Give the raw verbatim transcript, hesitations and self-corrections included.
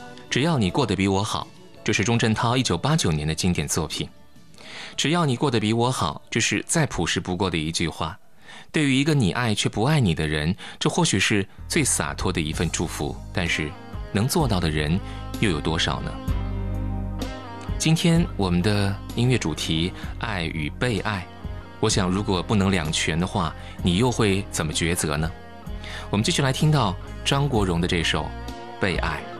只要你过得比我好，这是钟镇涛一九八九年的经典作品。只要你过得比我好，这是再朴实不过的一句话。对于一个你爱却不爱你的人，这或许是最洒脱的一份祝福，但是能做到的人又有多少呢？今天我们的音乐主题爱与被爱，我想如果不能两全的话，你又会怎么抉择呢？我们继续来听到张国荣的这首《被爱》。